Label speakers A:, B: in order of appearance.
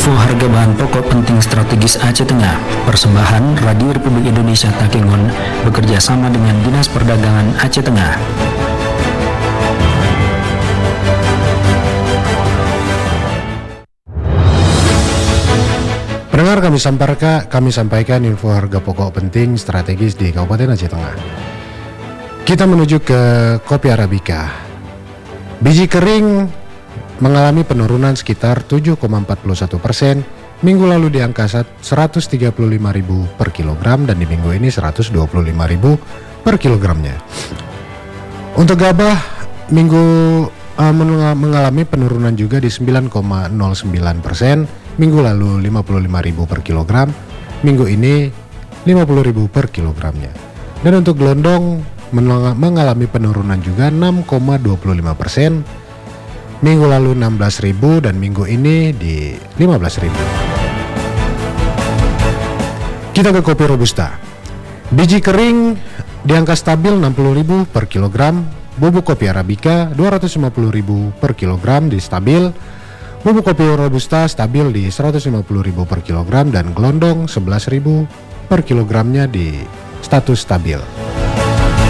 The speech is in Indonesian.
A: Info harga bahan pokok penting strategis Aceh Tengah. Persembahan Radio Republik Indonesia Takengon bekerja sama dengan Dinas Perdagangan Aceh Tengah.
B: Pendengar, kami sampaikan info harga pokok penting strategis di Kabupaten Aceh Tengah. Kita menuju ke kopi Arabica. Biji kering mengalami penurunan sekitar 7,41%. Minggu lalu di angka 135.000 per kilogram dan di minggu ini 125.000 per kilogramnya. Untuk gabah minggu mengalami penurunan juga di 9,09%. Minggu lalu 55.000 per kilogram, minggu ini 50.000 per kilogramnya. Dan untuk gelondong mengalami penurunan juga 6,25%. Minggu lalu 16.000 dan minggu ini di 15.000. Kita ke kopi Robusta. Biji kering di angka stabil 60.000 per kilogram, bubuk kopi Arabica 250.000 per kilogram di stabil, bubuk kopi Robusta stabil di 150.000 per kilogram dan gelondong 11.000 per kilogramnya di status stabil.